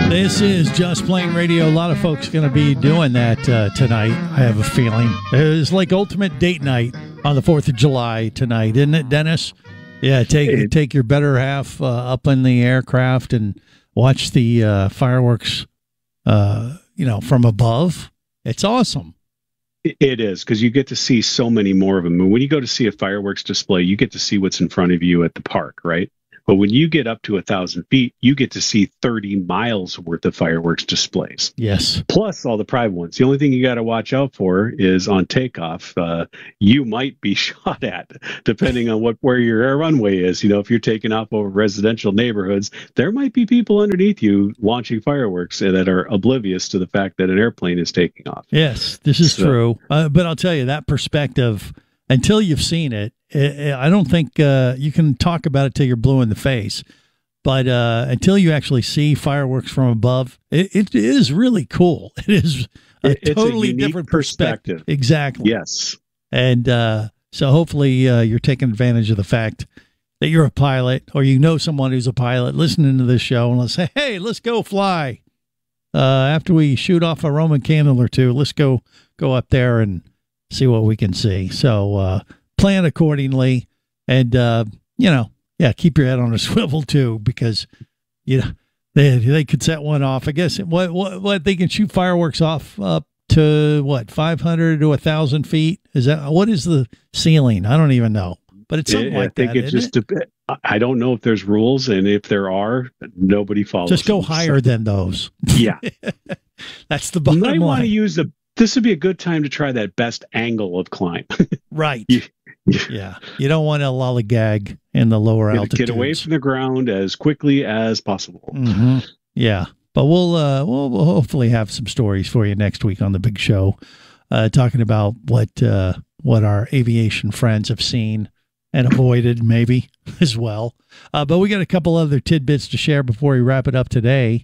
This is Just Plain Radio. A lot of folks going to be doing that tonight, I have a feeling. It's like ultimate date night on the 4th of July tonight, isn't it, Dennis? Yeah, take your better half up in the aircraft and watch the fireworks, from above. It's awesome. It is, because you get to see so many more of them. When you go to see a fireworks display, you get to see what's in front of you at the park, right? But when you get up to 1,000 feet, you get to see 30 miles worth of fireworks displays. Yes. Plus all the private ones. The only thing you got to watch out for is on takeoff. You might be shot at, depending on where your air runway is. You know, if you're taking off over residential neighborhoods, there might be people underneath you launching fireworks that are oblivious to the fact that an airplane is taking off. Yes, this is true. But I'll tell you, that perspective, until you've seen it, I don't think you can talk about it till you're blue in the face. But until you actually see fireworks from above, it is really cool. It is it's totally different perspective. Exactly. Yes. And so hopefully you're taking advantage of the fact that you're a pilot, or you know someone who's a pilot listening to this show, and let's say, hey, let's go fly. After we shoot off a Roman candle or two, let's go up there and see what we can see. So plan accordingly, and keep your head on a swivel too, because they could set one off. I guess what they can shoot fireworks off up to 500 to 1,000 feet. Is that what is the ceiling? I don't even know, but it's something like that. I think it just depends. I don't know if there's rules, and if there are, nobody follows. Just go higher than those. Yeah, that's the bottom line. You might want to use this would be a good time to try that best angle of climb. Right. Yeah. You don't want to lollygag in the lower altitudes. Get away from the ground as quickly as possible. Mm-hmm. Yeah. But we'll hopefully have some stories for you next week on the big show, talking about what our aviation friends have seen and avoided maybe as well. But we got a couple other tidbits to share before we wrap it up today.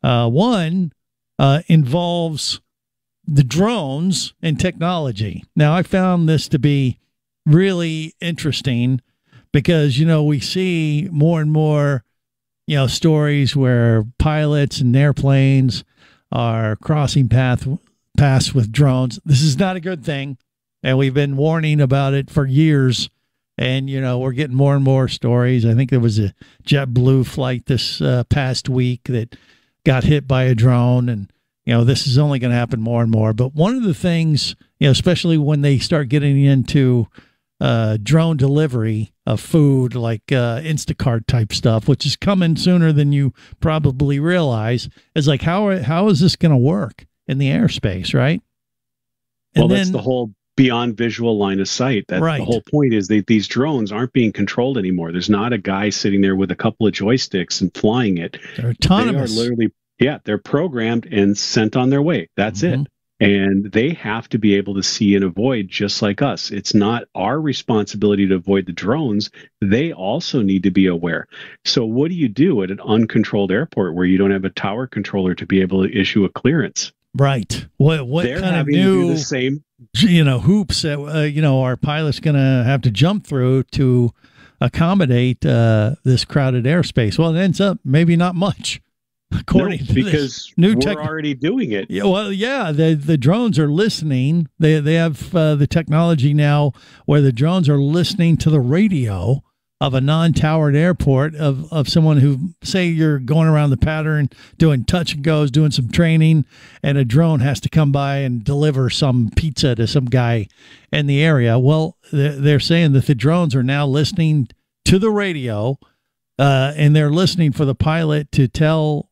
One involves the drones and technology. Now, I found this to be really interesting because, we see more and more, stories where pilots and airplanes are crossing paths with drones. This is not a good thing. And we've been warning about it for years. And, we're getting more and more stories. I think there was a JetBlue flight this past week that got hit by a drone, and this is only going to happen more and more. But one of the things, especially when they start getting into drone delivery of food, like Instacart type stuff, which is coming sooner than you probably realize, is like, how is this going to work in the airspace, right? And that's the whole beyond visual line of sight. That's right. The whole point is that these drones aren't being controlled anymore. There's not a guy sitting there with a couple of joysticks and flying it. They're autonomous. They are literally they're programmed and sent on their way. That's it. And they have to be able to see and avoid just like us. It's not our responsibility to avoid the drones. They also need to be aware. So what do you do at an uncontrolled airport where you don't have a tower controller to be able to issue a clearance? Right. What They're kind of having new to do the same, hoops that, our pilot's going to have to jump through to accommodate this crowded airspace? Well, it ends up maybe not much. According to because new we're already doing it. Yeah, well, yeah, the drones are listening. They have the technology now where the drones are listening to the radio of a non-towered airport of someone who, say you're going around the pattern doing touch and goes, doing some training, and a drone has to come by and deliver some pizza to some guy in the area. Well, they're saying that the drones are now listening to the radio, and they're listening for the pilot to tell,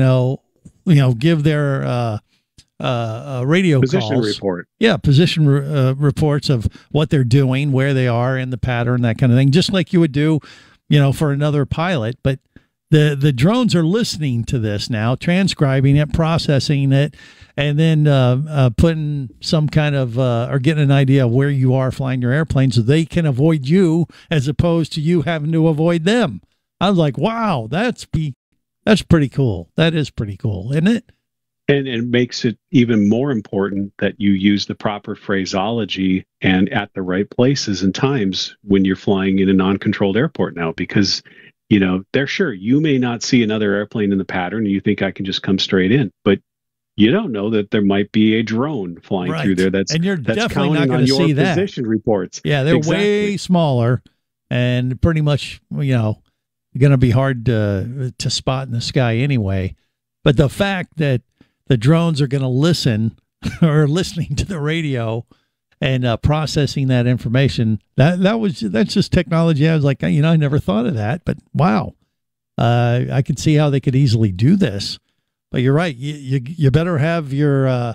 give their radio position calls. Report. Yeah, position reports of what they're doing, where they are in the pattern, that kind of thing, just like you would do, for another pilot. But the drones are listening to this now, transcribing it, processing it, and then putting some kind of or getting an idea of where you are flying your airplane so they can avoid you as opposed to you having to avoid them. I was like, wow, that's pretty cool. That is pretty cool, isn't it? And it makes it even more important that you use the proper phraseology and at the right places and times when you're flying in a non-controlled airport now, because they're sure you may not see another airplane in the pattern and you think I can just come straight in, but you don't know that there might be a drone flying through there that's definitely not going to see that. Position reports. Yeah, they're way smaller and pretty much, going to be hard to spot in the sky anyway. But the fact that the drones are going to listen or listening to the radio and processing that information, that's just technology. I was like, I never thought of that, but wow. I can see how they could easily do this. But you're right. You better have your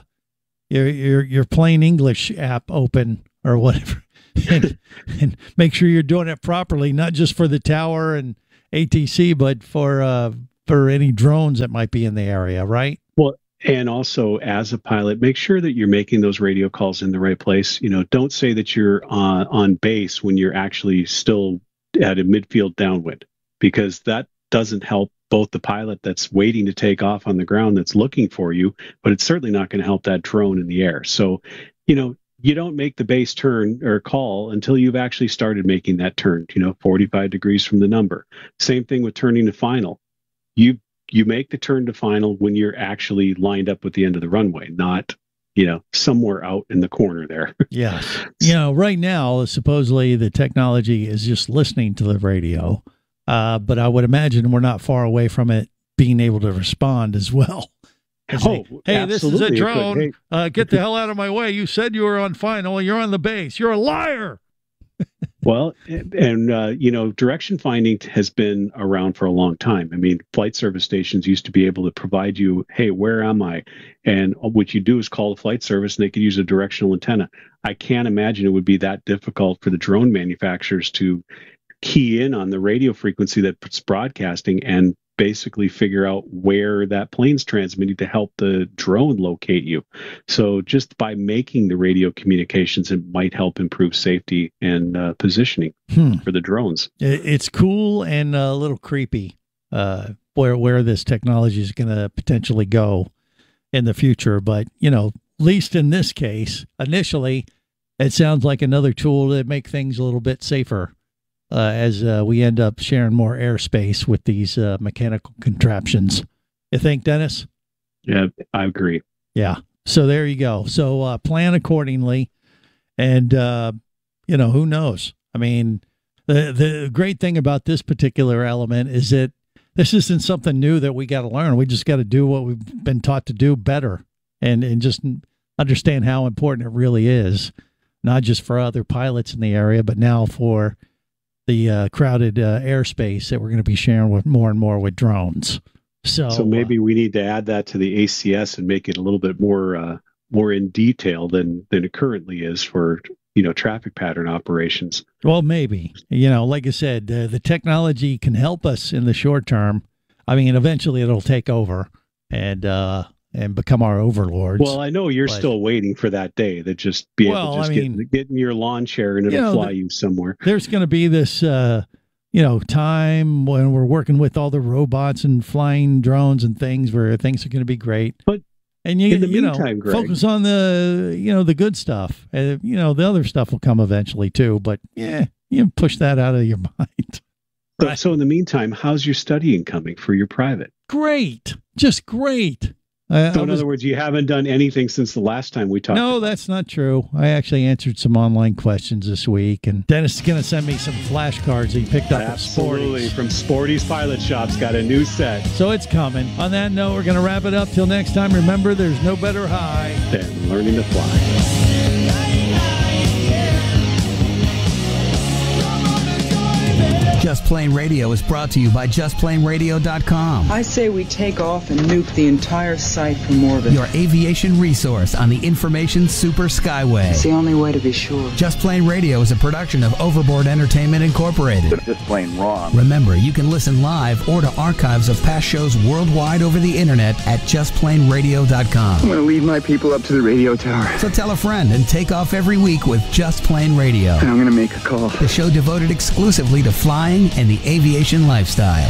plain English app open or whatever, and make sure you're doing it properly, not just for the tower and ATC, but for any drones that might be in the area, right? Well, and also as a pilot, make sure that you're making those radio calls in the right place. Don't say that you're on base when you're actually still at a midfield downwind, because that doesn't help both the pilot that's waiting to take off on the ground that's looking for you, but it's certainly not going to help that drone in the air. So, you don't make the base turn or call until you've actually started making that turn, 45 degrees from the number. Same thing with turning to final. You make the turn to final when you're actually lined up with the end of the runway, not, somewhere out in the corner there. Yeah. Right now, supposedly the technology is just listening to the radio. But I would imagine we're not far away from it being able to respond as well. Hey, this is a drone. Get the hell out of my way. You said you were on final. You're on the base. You're a liar. Well, and direction finding has been around for a long time. I mean, flight service stations used to be able to provide you, hey, where am I? And what you do is call the flight service and they could use a directional antenna. I can't imagine it would be that difficult for the drone manufacturers to key in on the radio frequency that's broadcasting and basically figure out where that plane's transmitting to help the drone locate you. So just by making the radio communications, it might help improve safety and positioning for the drones. It's cool and a little creepy where this technology is going to potentially go in the future. But, at least in this case, initially, it sounds like another tool to make things a little bit safer. As we end up sharing more airspace with these mechanical contraptions. You think, Dennis? Yeah, I agree. Yeah. So there you go. So plan accordingly. And, who knows? I mean, the great thing about this particular element is that this isn't something new that we got to learn. We just got to do what we've been taught to do better and just understand how important it really is, not just for other pilots in the area, but now for the crowded airspace that we're going to be sharing with more and more with drones. So maybe we need to add that to the ACS and make it a little bit more in detail than it currently is for traffic pattern operations. Well, maybe like I said, the technology can help us in the short term. I mean, eventually it'll take over and become our overlords. Well, I know you're still waiting for that day that just be able to just get in your lawn chair and it'll fly you somewhere. There's going to be this, time when we're working with all the robots and flying drones and things where things are going to be great. But in the meantime, Greg, focus on the good stuff. The other stuff will come eventually too. But push that out of your mind. So in the meantime, how's your studying coming for your private? Great, just great. So in other words, you haven't done anything since the last time we talked? No, that's not true. I actually answered some online questions this week, and Dennis is going to send me some flashcards he picked up at Sporty's. Absolutely, from Sporty's Pilot Shop's got a new set. So it's coming. On that note, we're going to wrap it up. Till next time, remember, there's no better high than learning to fly. Just Plain Radio is brought to you by JustPlainRadio.com. I say we take off and nuke the entire site from orbit. Your aviation resource on the information super skyway. It's the only way to be sure. Just Plain Radio is a production of Overboard Entertainment Incorporated. It's just plain wrong. Remember, you can listen live or to archives of past shows worldwide over the internet at JustPlainRadio.com. I'm going to leave my people up to the radio tower. So tell a friend and take off every week with Just Plain Radio. And I'm going to make a call. The show devoted exclusively to flying and the aviation lifestyle.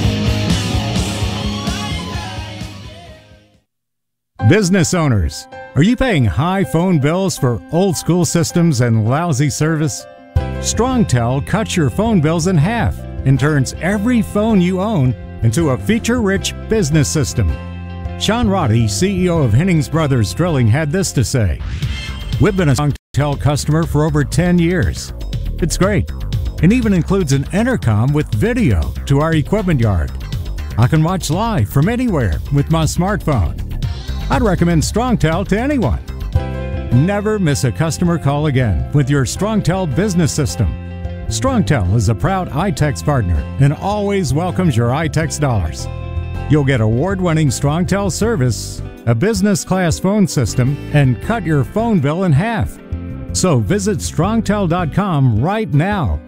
Business owners, Are you paying high phone bills for old school systems and lousy service? StrongTel cuts your phone bills in half and turns every phone you own into a feature-rich business system. Sean Roddy, CEO of Hennings Brothers Drilling, had this to say: "We've been a StrongTel customer for over 10 years. It's great. It even includes an intercom with video to our equipment yard. I can watch live from anywhere with my smartphone. I'd recommend StrongTel to anyone." Never miss a customer call again with your StrongTel business system. StrongTel is a proud iTex partner and always welcomes your iTex dollars. You'll get award-winning StrongTel service, a business-class phone system, and cut your phone bill in half. So visit strongtel.com right now